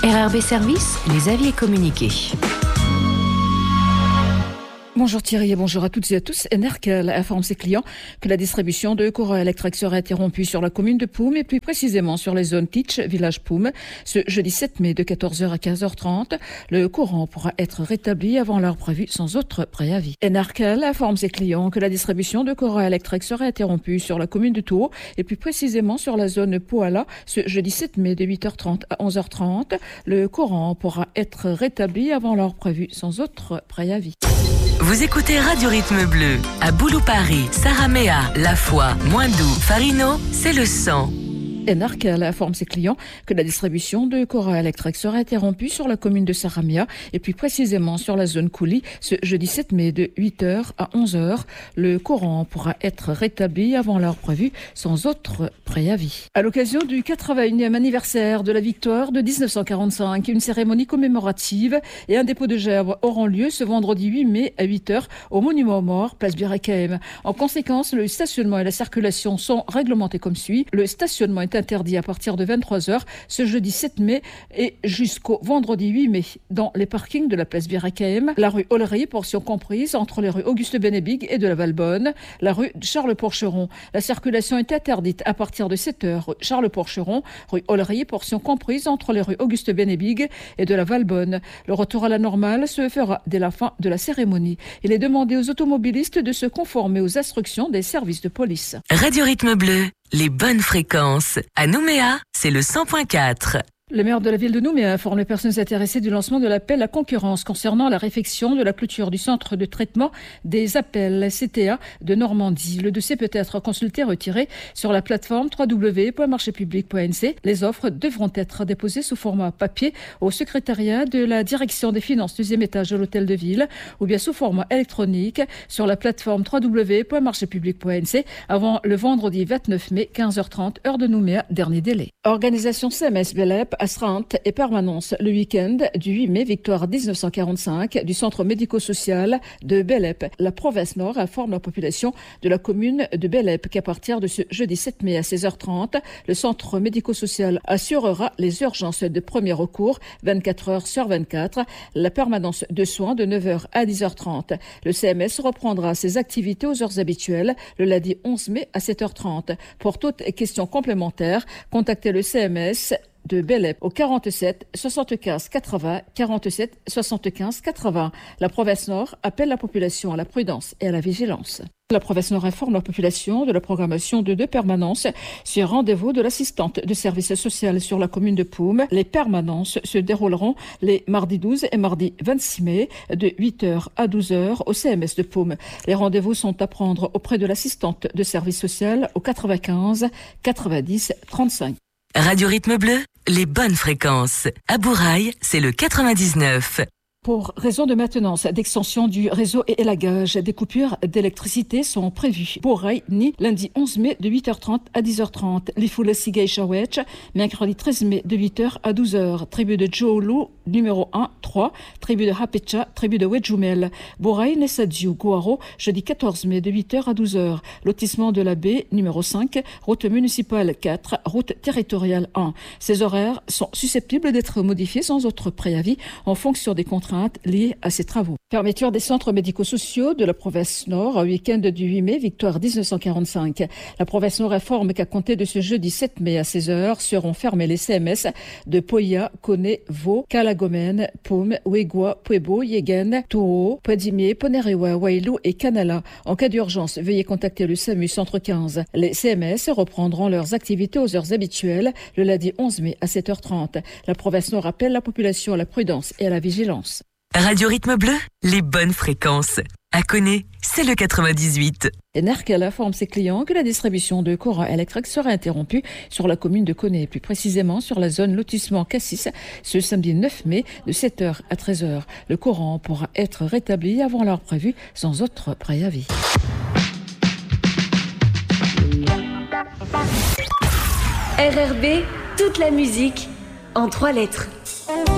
RRB Service, les avis et communiqués. Bonjour Thierry et bonjour à toutes et à tous. Enerkel informe ses clients que la distribution de courant électrique sera interrompue sur la commune de Poum et plus précisément sur les zones Teach, village Poum, ce jeudi 7 mai de 14h à 15h30. Le courant pourra être rétabli avant l'heure prévue sans autre préavis. Enerkel informe ses clients que la distribution de courant électrique sera interrompue sur la commune de Tours et plus précisément sur la zone Poala ce jeudi 7 mai de 8h30 à 11h30. Le courant pourra être rétabli avant l'heure prévue sans autre préavis. Vous écoutez Radio Rythme Bleu. À Boulou-Paris, Saramea, La Foix, Moindou, Farino, c'est le 100. Enerkel informe ses clients que la distribution de courant électrique sera interrompue sur la commune de Saramea et plus précisément sur la zone Coulis ce jeudi 7 mai de 8h à 11h. Le courant pourra être rétabli avant l'heure prévue sans autre préavis. À l'occasion du 81e anniversaire de la victoire de 1945, une cérémonie commémorative et un dépôt de gerbes auront lieu ce vendredi 8 mai à 8h au Monument aux Morts, place Birakeim. En conséquence, le stationnement et la circulation sont réglementés comme suit. Le stationnement est interdit à partir de 23h ce jeudi 7 mai et jusqu'au vendredi 8 mai dans les parkings de la place Birakeim, la rue Ollery, portion comprise entre les rues Auguste Bénébig et de la Valbonne, la rue Charles-Porcheron. La circulation est interdite à partir de 7h rue Charles-Porcheron, rue Ollery, portion comprise entre les rues Auguste Bénébig et de la Valbonne. Le retour à la normale se fera dès la fin de la cérémonie. Il est demandé aux automobilistes de se conformer aux instructions des services de police. Radio Rythme Bleu, les bonnes fréquences. À Nouméa, c'est le 100.4. Le maire de la ville de Nouméa informe les personnes intéressées du lancement de l'appel à concurrence concernant la réfection de la clôture du centre de traitement des appels CTA de Normandie. Le dossier peut être consulté et retiré sur la plateforme www.marchepublic.nc. Les offres devront être déposées sous format papier au secrétariat de la direction des finances 2e étage de l'hôtel de ville ou bien sous format électronique sur la plateforme www.marchepublic.nc avant le vendredi 29 mai 15h30 heure de Nouméa, dernier délai. Organisation CMS Belep astreinte et permanence le week-end du 8 mai, victoire 1945 du centre médico-social de Belep. La province Nord informe la population de la commune de Belep qu'à partir de ce jeudi 7 mai à 16h30, le centre médico-social assurera les urgences de premier recours 24 heures sur 24, la permanence de soins de 9h à 10h30. Le CMS reprendra ses activités aux heures habituelles le lundi 11 mai à 7h30. Pour toute question complémentaire, contactez le CMS de Belep au 47 75 80 47 75 80. La province Nord appelle la population à la prudence et à la vigilance. La province Nord informe la population de la programmation de 2 permanences sur rendez-vous de l'assistante de service social sur la commune de Poum. Les permanences se dérouleront les mardis 12 et mardi 26 mai de 8h à 12h au CMS de Poum. Les rendez-vous sont à prendre auprès de l'assistante de service social au 95 90 35. Radio Rythme Bleu, les bonnes fréquences. À Bourail, c'est le 99. Pour raison de maintenance, d'extension du réseau et élagage, des coupures d'électricité sont prévues. Bourail, ni lundi 11 mai de 8h30 à 10h30. Lifoula Sigay Shawech, mercredi 13 mai de 8h à 12h. Tribu de Djoulou, numéro 1, 3. Tribu de Hapecha, tribu de Wedjoumel. Bourail, Nessadiou, Gouaro, jeudi 14 mai de 8h à 12h. Lotissement de la baie, numéro 5. Route municipale 4, route territoriale 1. Ces horaires sont susceptibles d'être modifiés sans autre préavis en fonction des contraintes liées à ces travaux. Fermeture des centres médico-sociaux de la province Nord, week-end du 8 mai, victoire 1945. La province Nord informe qu'à compter de ce jeudi 7 mai à 16h seront fermés les CMS de Poya, Kone, Vaux, Calagomène, Poum, Ouégoua, Puebo, Yégen, Touro, Poidimier, Ponerewa, Wailou et Canala. En cas d'urgence, veuillez contacter le SAMU Centre 15. Les CMS reprendront leurs activités aux heures habituelles le lundi 11 mai à 7h30. La province Nord appelle la population à la prudence et à la vigilance. Radio Rythme Bleu, les bonnes fréquences. À Koné, c'est le 98. Enerkel informe ses clients que la distribution de courant électrique sera interrompue sur la commune de Koné, plus précisément sur la zone lotissement Cassis, ce samedi 9 mai de 7h à 13h. Le courant pourra être rétabli avant l'heure prévue sans autre préavis. RRB, toute la musique en 3 lettres.